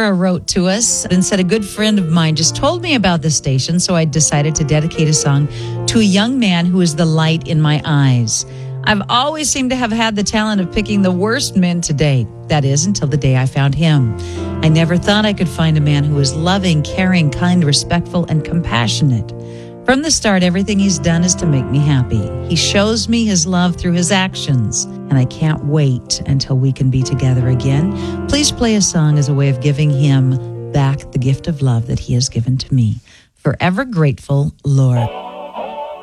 Sarah wrote to us and said, a good friend of mine just told me about the station, so I decided to dedicate a song to a young man who is the light in my eyes. I've always seemed to have had the talent of picking the worst men to date. That is, until the day I found him. I never thought I could find a man who is loving, caring, kind, respectful, and compassionate. From the start, everything he's done is to make me happy. He shows me his love through his actions, and I can't wait until we can be together again. Please play a song as a way of giving him back the gift of love that he has given to me. Forever grateful, Laura.